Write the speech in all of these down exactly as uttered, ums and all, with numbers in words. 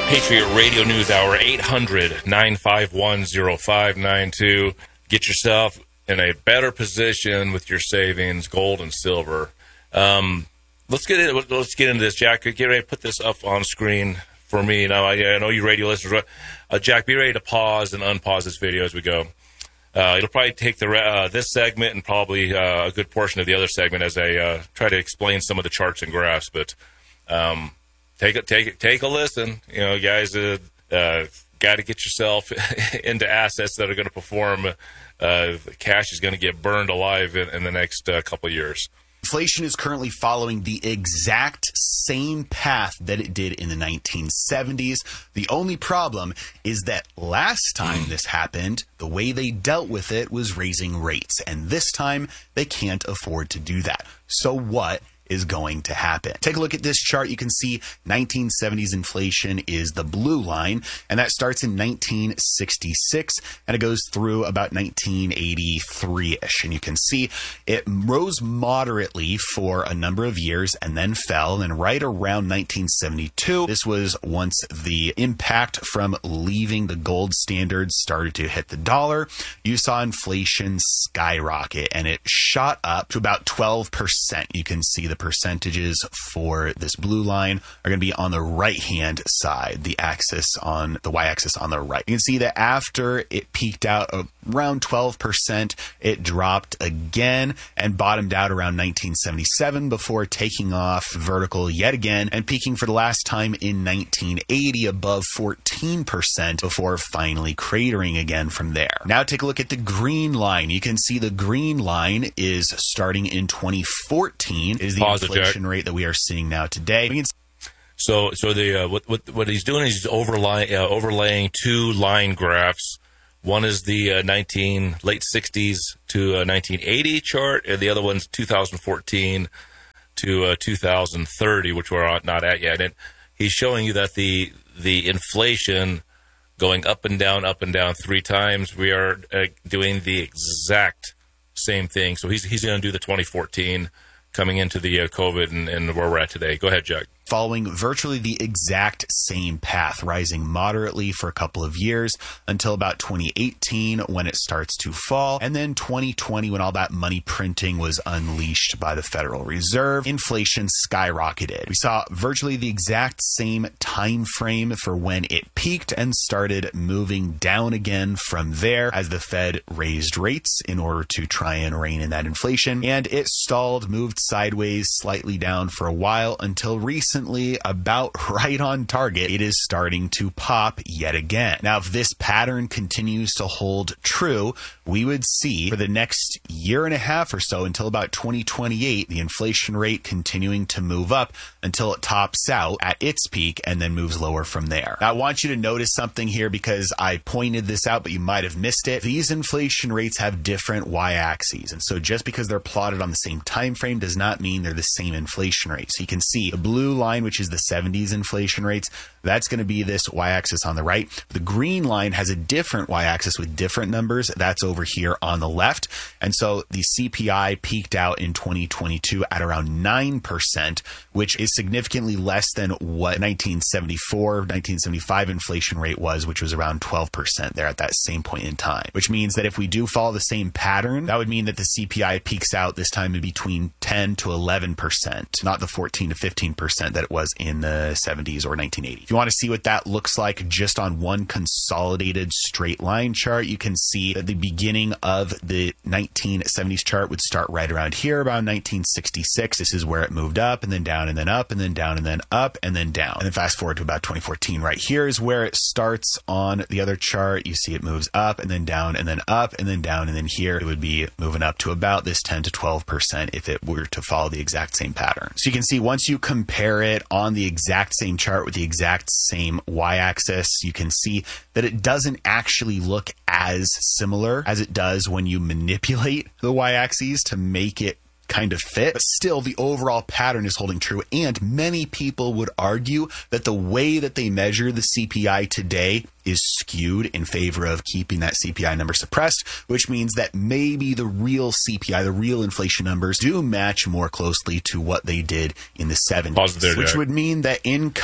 Patriot Radio News Hour, eight hundred, nine five one, oh five nine two. Get yourself in a better position with your savings, gold and silver. Um, let's get in, let's get into this, Jack. Get ready to put this up on screen for me. Now, I, I know you radio listeners. Uh, Jack, be ready to pause and unpause this video as we go. Uh, it'll probably take the uh, this segment and probably uh, a good portion of the other segment as I uh, try to explain some of the charts and graphs. But um, take a take take a listen, you know, guys. Uh, uh, got to get yourself into assets that are going to perform. Uh, cash is going to get burned alive in, in the next uh, couple of years. Inflation is currently following the exact same path that it did in the nineteen seventies. The only problem is that last time this happened, the way they dealt with it was raising rates. And this time, they can't afford to do that. So what is going to happen? Take a look at this chart. You can see nineteen seventies inflation is the blue line, and that starts in nineteen sixty-six, and it goes through about nineteen eighty-three-ish. And you can see it rose moderately for a number of years and then fell. And right around nineteen seventy-two, this was once the impact from leaving the gold standard started to hit the dollar, you saw inflation skyrocket, and it shot up to about twelve percent. You can see the percentages for this blue line are going to be on the right hand side, the axis on the y-axis on the right. You can see that after it peaked out around twelve percent, it dropped again and bottomed out around nineteen seventy-seven before taking off vertical yet again and peaking for the last time in nineteen eighty above fourteen percent before finally cratering again from there. Now take a look at the green line. You can see the green line is starting in twenty fourteen. It is the inflation rate that we are seeing now today. We can So, so the uh, what what what he's doing is he's overlaying uh, overlaying two line graphs. One is the uh, nineteen late sixties to uh, nineteen eighty chart, and the other one's two thousand fourteen to uh, two thousand thirty, which we're not at yet. And he's showing you that the the inflation going up and down, up and down three times. We are uh, doing the exact same thing. So he's he's going to do the twenty fourteen. Coming into the uh, COVID and, and where we're at today. Go ahead, Jack. Following virtually the exact same path, rising moderately for a couple of years until about twenty eighteen when it starts to fall. And then twenty twenty when all that money printing was unleashed by the Federal Reserve, inflation skyrocketed. We saw virtually the exact same time frame for when it peaked and started moving down again from there as the Fed raised rates in order to try and rein in that inflation. And it stalled, moved sideways slightly down for a while until recently, about right on target, it is starting to pop yet again. Now, if this pattern continues to hold true, we would see for the next year and a half or so until about twenty twenty-eight, the inflation rate continuing to move up until it tops out at its peak and then moves lower from there. Now, I want you to notice something here because I pointed this out, but you might have missed it. These inflation rates have different y-axes. And so just because they're plotted on the same time frame does not mean they're the same inflation rate. So you can see the blue line, which is the seventies inflation rates, that's going to be this y-axis on the right. The green line has a different y-axis with different numbers. That's over here on the left. And so the C P I peaked out in twenty twenty-two at around nine percent, which is significantly less than what nineteen seventy-four, nineteen seventy-five inflation rate was, which was around twelve percent there at that same point in time. Which means that if we do follow the same pattern, that would mean that the C P I peaks out this time in between ten to eleven percent, not the fourteen to fifteen percent that it was in the seventies or nineteen eighty. If you want to see what that looks like just on one consolidated straight line chart, you can see that the beginning of the nineteen seventies chart would start right around here, around nineteen sixty-six. This is where it moved up and then down and then up and then down and then up and then down. And then fast forward to about twenty fourteen. Right here is where it starts on the other chart. You see it moves up and then down and then up and then down. And then here it would be moving up to about this ten to twelve percent if it were to follow the exact same pattern. So you can see once you compare it on the exact same chart with the exact same y-axis, you can see that it doesn't actually look as similar as it does when you manipulate the y-axes to make it kind of fit, but still the overall pattern is holding true. And many people would argue that the way that they measure the C P I today is skewed in favor of keeping that C P I number suppressed, which means that maybe the real C P I, the real inflation numbers, do match more closely to what they did in the seventies, there, which Jack. would mean that income...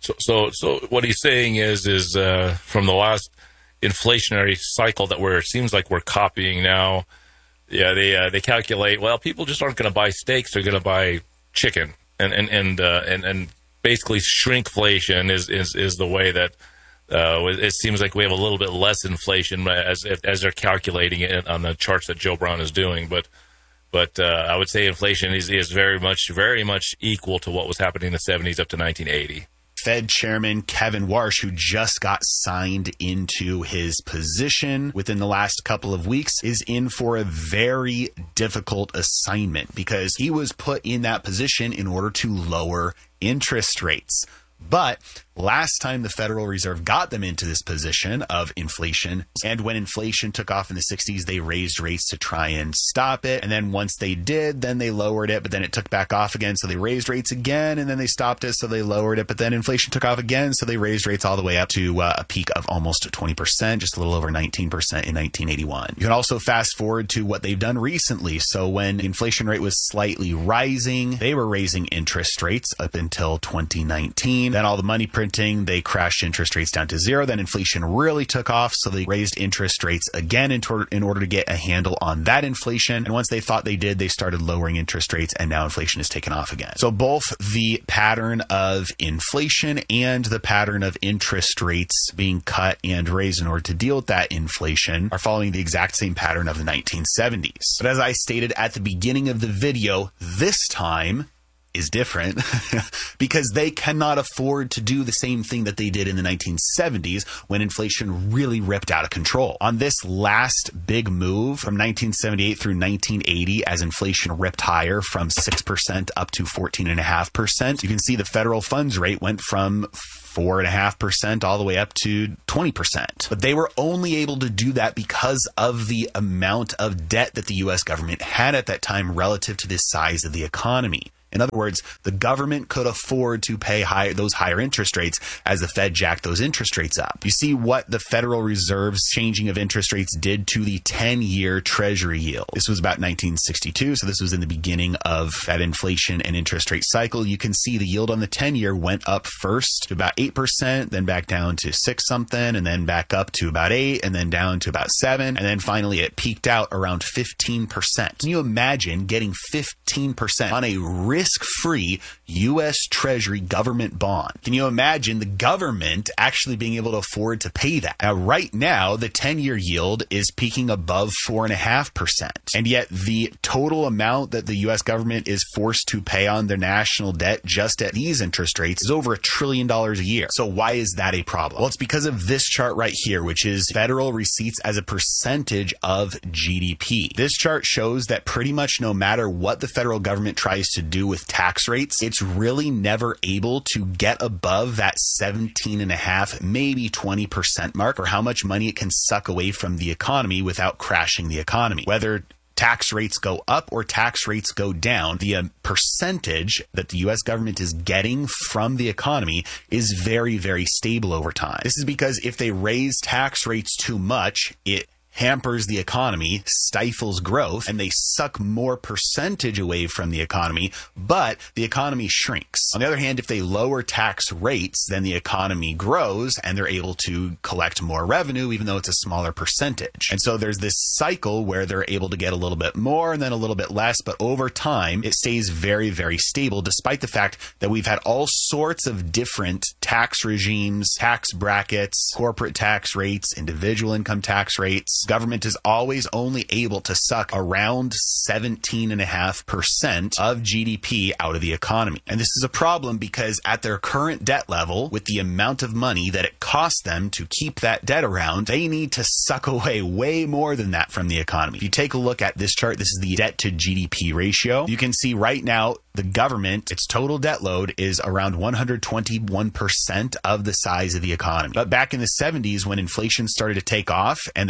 So, so, so what he's saying is, is uh, from the last inflationary cycle that we're, it seems like we're copying now. Yeah, they uh, they calculate. Well, people just aren't going to buy steaks; they're going to buy chicken, and and and uh, and and basically shrinkflation is is is the way that uh, it seems like we have a little bit less inflation as as they're calculating it on the charts that Joe Brown is doing, but. But uh, I would say inflation is, is very much, very much equal to what was happening in the seventies up to nineteen eighty. Fed Chairman Kevin Warsh, who just got signed into his position within the last couple of weeks, is in for a very difficult assignment because he was put in that position in order to lower interest rates. But last time the Federal Reserve got them into this position of inflation, and when inflation took off in the sixties, they raised rates to try and stop it. And then once they did, then they lowered it, but then it took back off again. So they raised rates again, and then they stopped it. So they lowered it, but then inflation took off again. So they raised rates all the way up to uh, a peak of almost twenty percent, just a little over nineteen percent in nineteen eighty-one. You can also fast forward to what they've done recently. So when the inflation rate was slightly rising, they were raising interest rates up until twenty nineteen. Then all the money printing, they crashed interest rates down to zero. Then inflation really took off, so they raised interest rates again in, tor- in order to get a handle on that inflation. And once they thought they did, they started lowering interest rates, and now inflation has taken off again. So both the pattern of inflation and the pattern of interest rates being cut and raised in order to deal with that inflation are following the exact same pattern of the nineteen seventies. But as I stated at the beginning of the video, this time is different because they cannot afford to do the same thing that they did in the nineteen seventies when inflation really ripped out of control. On this last big move from nineteen seventy-eight through nineteen eighty, as inflation ripped higher from six percent up to fourteen point five percent, you can see the federal funds rate went from four point five percent all the way up to twenty percent. But they were only able to do that because of the amount of debt that the U S government had at that time relative to the size of the economy. In other words, the government could afford to pay high, those higher interest rates as the Fed jacked those interest rates up. You see what the Federal Reserve's changing of interest rates did to the ten-year Treasury yield. This was about nineteen sixty-two, so this was in the beginning of that inflation and interest rate cycle. You can see the yield on the ten-year went up first to about eight percent, then back down to six something, and then back up to about eight, and then down to about seven, and then finally it peaked out around fifteen percent. Can you imagine getting fifteen percent on a risk risk-free U S Treasury government bond? Can you imagine the government actually being able to afford to pay that? Now, right now, the ten-year yield is peaking above four point five percent. And yet the total amount that the U S government is forced to pay on their national debt just at these interest rates is over a trillion dollars a year. So why is that a problem? Well, it's because of this chart right here, which is federal receipts as a percentage of G D P. This chart shows that pretty much no matter what the federal government tries to do with tax rates, it's really never able to get above that seventeen and a half, maybe twenty percent mark, or how much money it can suck away from the economy without crashing the economy. Whether tax rates go up or tax rates go down, the um, percentage that the U S government is getting from the economy is very, very stable over time. This is because if they raise tax rates too much, it hampers the economy, stifles growth, and they suck more percentage away from the economy, but the economy shrinks. On the other hand, if they lower tax rates, then the economy grows and they're able to collect more revenue, even though it's a smaller percentage. And so there's this cycle where they're able to get a little bit more and then a little bit less, but over time, it stays very, very stable, despite the fact that we've had all sorts of different tax regimes, tax brackets, corporate tax rates, individual income tax rates. Government is always only able to suck around seventeen and a half percent of G D P out of the economy. And this is a problem because at their current debt level, with the amount of money that it costs them to keep that debt around, they need to suck away way more than that from the economy. If you take a look at this chart, this is the debt to G D P ratio. You can see right now, the government, its total debt load is around one hundred twenty-one percent of the size of the economy. But back in the seventies, when inflation started to take off and the Fed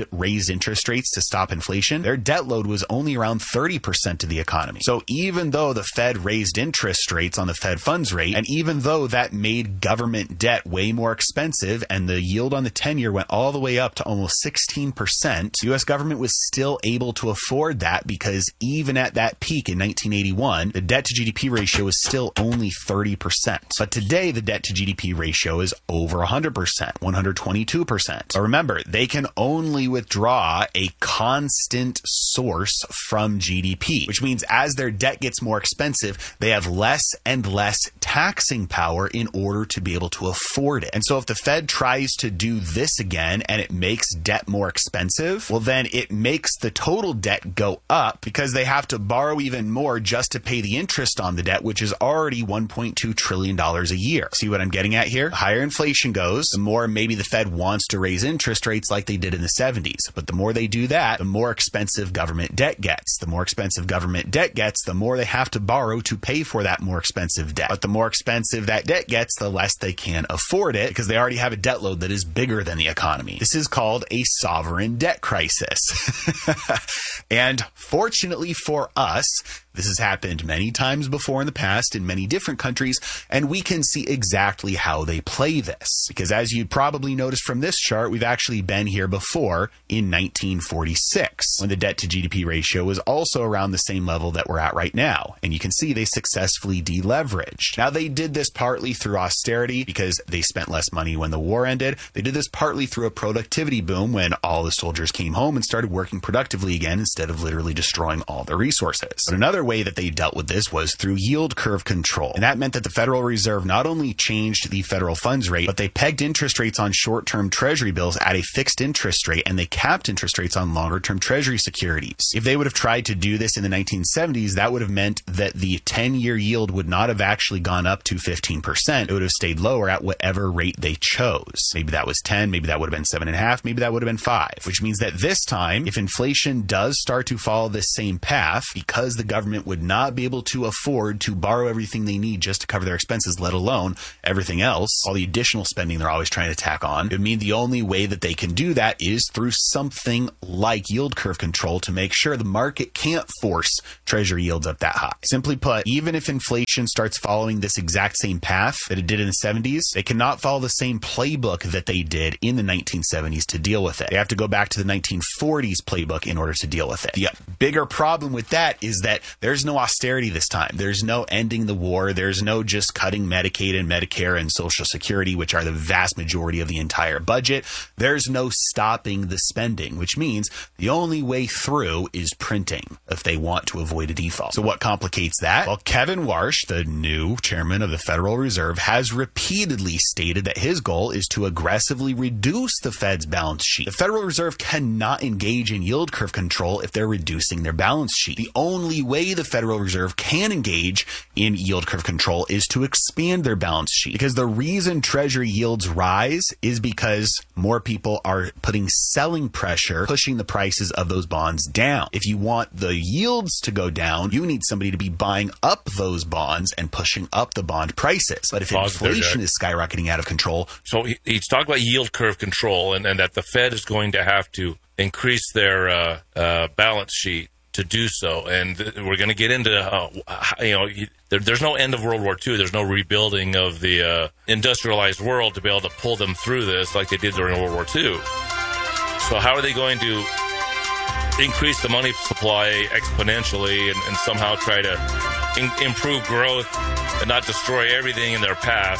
raised interest rates to stop inflation, their debt load was only around thirty percent of the economy. So even though the Fed raised interest rates on the Fed funds rate, and even though that made government debt way more expensive and the yield on the ten-year went all the way up to almost sixteen percent, the U S government was still able to afford that because even at that peak in nineteen eighty-one, the debt to G D P ratio was still only thirty percent. But today, the debt to G D P ratio is over one hundred percent, one hundred twenty-two percent. But remember, they can only withdraw a constant source from G D P, which means as their debt gets more expensive, they have less and less taxing power in order to be able to afford it. And so if the Fed tries to do this again and it makes debt more expensive, well, then it makes the total debt go up because they have to borrow even more just to pay the interest on the debt, which is already one point two trillion dollars a year. See what I'm getting at here? The higher inflation goes, the more maybe the Fed wants to raise interest rates like they did in the seventies. But the more they do that, the more expensive government debt gets. The more expensive government debt gets, the more they have to borrow to pay for that more expensive debt. But the more expensive that debt gets, the less they can afford it because they already have a debt load that is bigger than the economy. This is called a sovereign debt crisis. And fortunately for us, this has happened many times before in the past in many different countries, and we can see exactly how they play this. Because as you probably noticed from this chart, we've actually been here before in nineteen forty-six, when the debt to G D P ratio was also around the same level that we're at right now. And you can see they successfully deleveraged. Now, they did this partly through austerity because they spent less money when the war ended. They did this partly through a productivity boom when all the soldiers came home and started working productively again instead of literally destroying all the resources. But another way that they dealt with this was through yield curve control. And that meant that the Federal Reserve not only changed the federal funds rate, but they pegged interest rates on short-term treasury bills at a fixed interest rate, and they capped interest rates on longer-term treasury securities. If they would have tried to do this in the nineteen seventies, that would have meant that the ten-year yield would not have actually gone up to fifteen percent. It would have stayed lower at whatever rate they chose. Maybe that was ten, maybe that would have been seven and a half, maybe that would have been five, which means that this time, if inflation does start to follow this same path, because the government would not be able to afford to borrow everything they need just to cover their expenses, let alone everything else, all the additional spending they're always trying to tack on. It would mean the only way that they can do that is through something like yield curve control to make sure the market can't force treasury yields up that high. Simply put, even if inflation starts following this exact same path that it did in the seventies, they cannot follow the same playbook that they did in the nineteen seventies to deal with it. They have to go back to the nineteen forties playbook in order to deal with it. The bigger problem with that is that there's no austerity this time. There's no ending the war. There's no just cutting Medicaid and Medicare and Social Security, which are the vast majority of the entire budget. There's no stopping the spending, which means the only way through is printing if they want to avoid a default. So what complicates that? Well, Kevin Warsh, the new chairman of the Federal Reserve, has repeatedly stated that his goal is to aggressively reduce the Fed's balance sheet. The Federal Reserve cannot engage in yield curve control if they're reducing their balance sheet. The only way the Federal Reserve can engage in yield curve control is to expand their balance sheet. Because the reason treasury yields rise is because more people are putting selling pressure, pushing the prices of those bonds down. If you want the yields to go down, you need somebody to be buying up those bonds and pushing up the bond prices. But if Pause inflation there, is skyrocketing out of control. So he, he's talking about yield curve control and, and that the Fed is going to have to increase their uh, uh, balance sheet to do so. And th- we're going to get into, uh, you know, there, there's no end of World War Two. There's no rebuilding of the uh, industrialized world to be able to pull them through this like they did during World War Two. So how are they going to increase the money supply exponentially and, and somehow try to in, improve growth and not destroy everything in their path?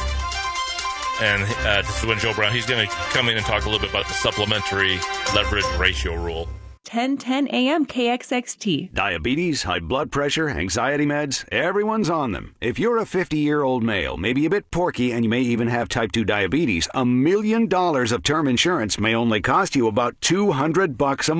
And uh, this is when Joe Brown, he's going to come in and talk a little bit about the supplementary leverage ratio rule. ten ten A M K X X T. Diabetes, high blood pressure, anxiety meds, everyone's on them. If you're a fifty-year-old male, maybe a bit porky, and you may even have type two diabetes, a million dollars of term insurance may only cost you about two hundred bucks a month.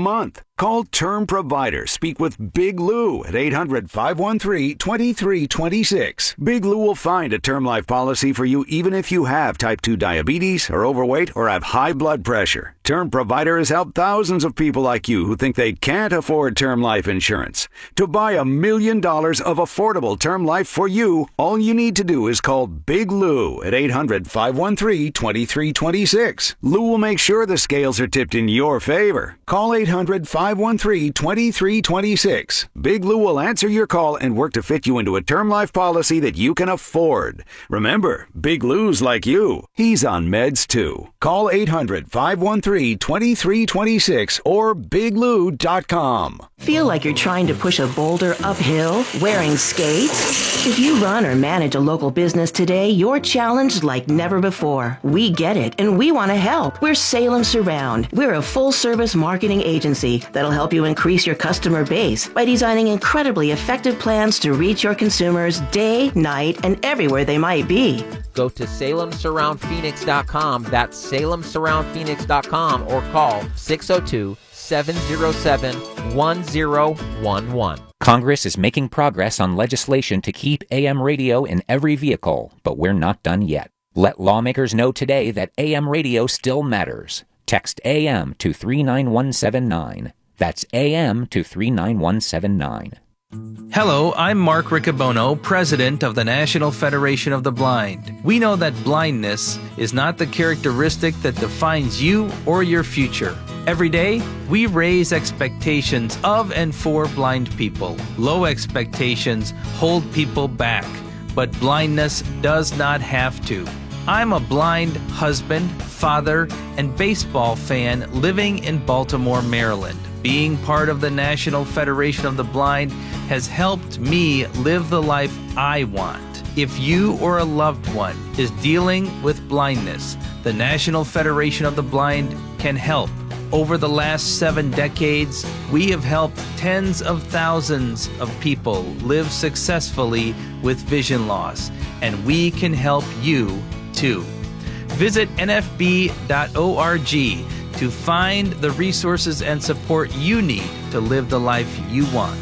Call Term Provider. Speak with Big Lou at eight hundred, five one three, two three two six. Big Lou will find a term life policy for you even if you have type two diabetes, are overweight, or have high blood pressure. Term Provider has helped thousands of people like you who think they can't afford term life insurance. To buy a million dollars of affordable term life for you, all you need to do is call Big Lou at eight hundred, five one three, two three two six. Lou will make sure the scales are tipped in your favor. Call eight hundred, five one three, two three two six. Big Lou will answer your call and work to fit you into a term life policy that you can afford. Remember, Big Lou's like you. He's on meds too. Call eight hundred, five one three, two three two six or big lou dot com. Feel like you're trying to push a boulder uphill wearing skates? If you run or manage a local business today, you're challenged like never before. We get it, and we want to help. We're Salem Surround. We're a full-service marketing agency that'll help you increase your customer base by designing incredibly effective plans to reach your consumers day, night, and everywhere they might be. Go to salem surround phoenix dot com. That's salem surround phoenix dot com or call six oh two, seven oh seven, one oh one one. Congress is making progress on legislation to keep A M radio in every vehicle, but we're not done yet. Let lawmakers know today that A M radio still matters. Text A M to three nine one seven nine. That's A M to three nine one seven nine. Hello, I'm Mark Riccobono, President of the National Federation of the Blind. We know that blindness is not the characteristic that defines you or your future. Every day, we raise expectations of and for blind people. Low expectations hold people back, but blindness does not have to. I'm a blind husband, father, and baseball fan living in Baltimore, Maryland. Being part of the National Federation of the Blind has helped me live the life I want. If you or a loved one is dealing with blindness, the National Federation of the Blind can help. Over the last seven decades, we have helped tens of thousands of people live successfully with vision loss, and we can help you too. Visit N F B dot org to find the resources and support you need to live the life you want.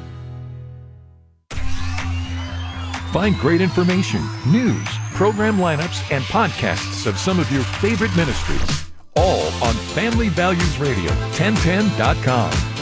Find great information, news, program lineups, and podcasts of some of your favorite ministries, all on Family Values Radio, ten ten dot com.